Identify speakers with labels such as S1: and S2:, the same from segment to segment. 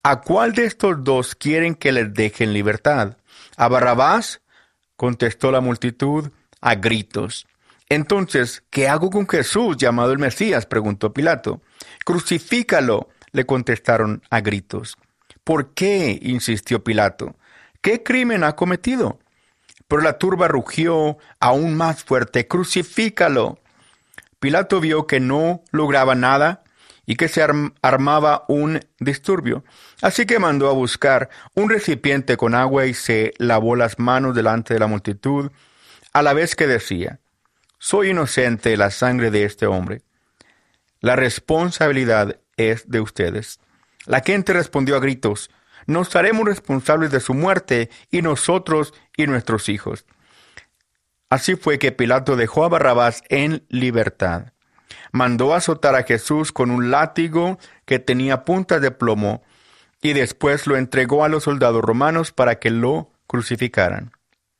S1: ¿A cuál de estos dos quieren que les deje en libertad? ¿A Barrabás? Contestó la multitud a gritos. Entonces, ¿qué hago con Jesús, llamado el Mesías?, preguntó Pilato. Crucifícalo, le contestaron a gritos. ¿Por qué?, insistió Pilato. ¿Qué crimen ha cometido? Pero la turba rugió aún más fuerte. ¡Crucifícalo! Pilato vio que no lograba nada y que se armaba un disturbio. Así que mandó a buscar un recipiente con agua y se lavó las manos delante de la multitud, a la vez que decía: Soy inocente de la sangre de este hombre. La responsabilidad es de ustedes. La gente respondió a gritos: Nos haremos responsables de su muerte, y nosotros y nuestros hijos. Así fue que Pilato dejó a Barrabás en libertad. Mandó azotar a Jesús con un látigo que tenía puntas de plomo, y después lo entregó a los soldados romanos para que lo crucificaran.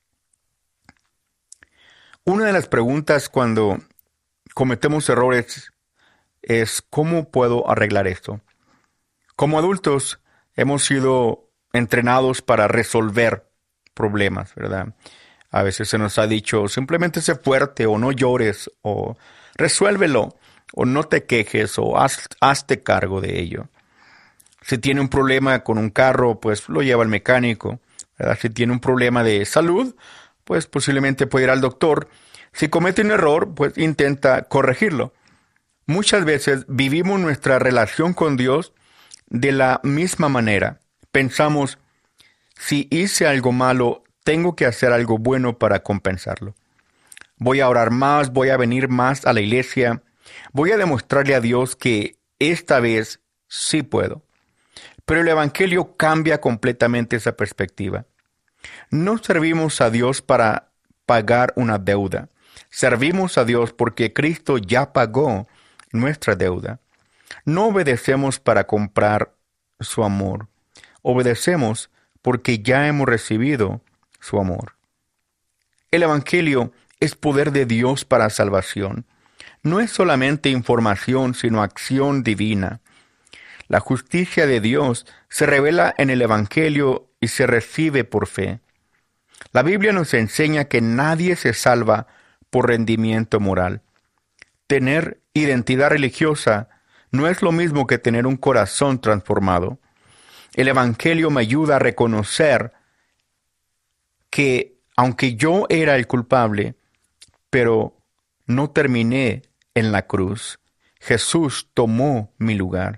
S1: Una de las preguntas cuando cometemos errores es: ¿cómo puedo arreglar esto? Como adultos hemos sido entrenados para resolver problemas, ¿verdad? A veces se nos ha dicho: simplemente sé fuerte, o no llores, o resuélvelo, o no te quejes, o hazte cargo de ello. Si tiene un problema con un carro, pues lo lleva al mecánico, ¿verdad? Si tiene un problema de salud, pues posiblemente puede ir al doctor. Si comete un error, pues intenta corregirlo. Muchas veces vivimos nuestra relación con Dios de la misma manera. Pensamos: si hice algo malo, tengo que hacer algo bueno para compensarlo. Voy a orar más, voy a venir más a la iglesia, voy a demostrarle a Dios que esta vez sí puedo. Pero el Evangelio cambia completamente esa perspectiva. No servimos a Dios para pagar una deuda. Servimos a Dios porque Cristo ya pagó nuestra deuda. No obedecemos para comprar su amor. Obedecemos porque ya hemos recibido su amor. El Evangelio es poder de Dios para salvación. No es solamente información, sino acción divina. La justicia de Dios se revela en el Evangelio y se recibe por fe. La Biblia nos enseña que nadie se salva por rendimiento moral. Tener identidad religiosa no es lo mismo que tener un corazón transformado. El Evangelio me ayuda a reconocer que, aunque yo era el culpable, pero no terminé en la cruz, Jesús tomó mi lugar.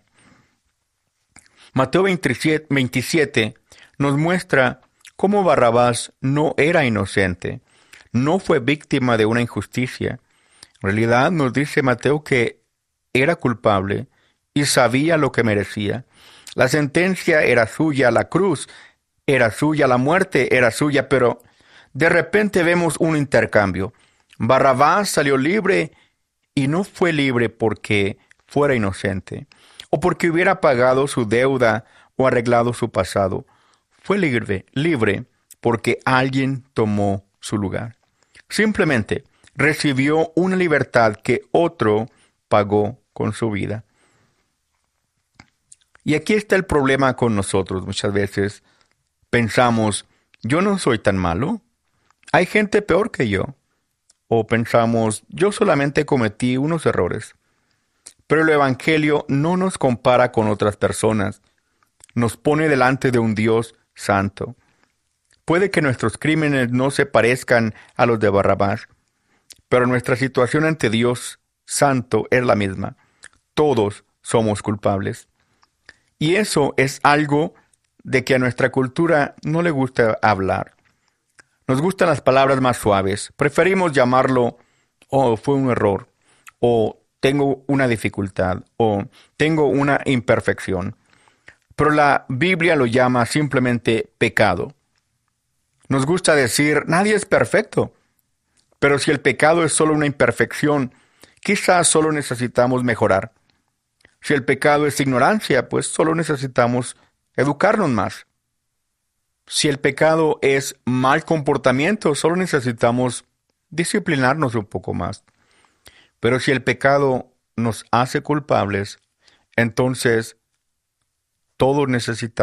S1: Mateo 27 nos muestra cómo Barrabás no era inocente, no fue víctima de una injusticia. En realidad nos dice Mateo que era culpable y sabía lo que merecía. La sentencia era suya, la cruz era suya, la muerte era suya, pero de repente vemos un intercambio. Barrabás salió libre y no fue libre porque fuera inocente o porque hubiera pagado su deuda o arreglado su pasado. Fue libre porque alguien tomó su lugar. Simplemente recibió una libertad que otro pagó con su vida. Y aquí está el problema con nosotros. Muchas veces pensamos: yo no soy tan malo, hay gente peor que yo. O pensamos: yo solamente cometí unos errores. Pero el Evangelio no nos compara con otras personas. Nos pone delante de un Dios santo. Puede que nuestros crímenes no se parezcan a los de Barrabás, pero nuestra situación ante Dios santo es la misma. Todos somos culpables. Y eso es algo de que a nuestra cultura no le gusta hablar. Nos gustan las palabras más suaves. Preferimos llamarlo: oh, fue un error, o tengo una dificultad, o tengo una imperfección. Pero la Biblia lo llama simplemente pecado. Nos gusta decir: nadie es perfecto. Pero si el pecado es solo una imperfección, quizás solo necesitamos mejorar. Si el pecado es ignorancia, pues solo necesitamos educarnos más. Si el pecado es mal comportamiento, solo necesitamos disciplinarnos un poco más. Pero si el pecado nos hace culpables, entonces todos necesitamos